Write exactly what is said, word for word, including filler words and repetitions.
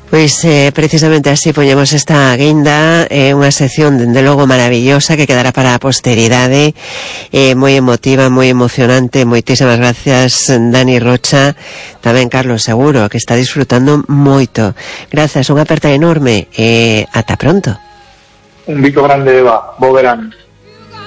Pois eh, precisamente así poñemos esta guinda, eh, unha sección dende logo maravillosa que quedará para a posteridade, eh, moi emotiva, moi emocionante. Moitísimas gracias, Dani Rocha, tamén Carlos Seguro, que está disfrutando moito. Gracias, unha aperta enorme, e eh, ata pronto. Un bico grande, Eva, bo verán.